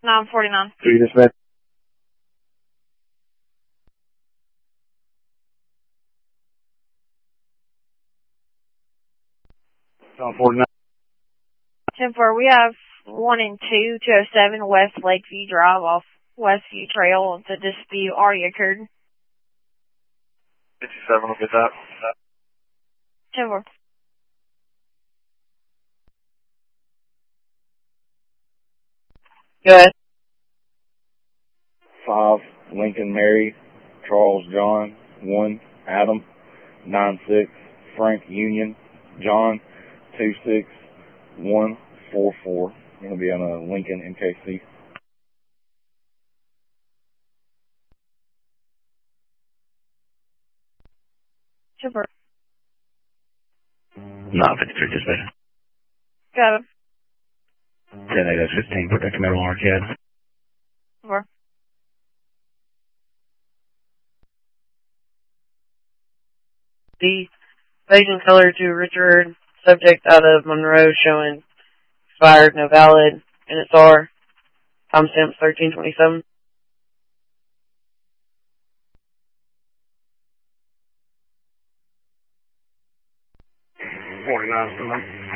949. 3 dispatch. 49. 10-4, we have 1 and 2, 207 West Lakeview Drive off Westview Trail. The dispute already occurred. 57 will get that. 10-4. Go ahead. 5, Lincoln Mary, Charles John, 1, Adam, 9-6, Frank Union, John, 2-6, 1-4-4. Going to be on a Lincoln MKC. Super. 953 dispatch. Got it. 10-8-15, protect Metal Arcade. 4. The Beijing color to Richard, subject out of Monroe showing expired, no valid, NSR, timestamp 1327. 49.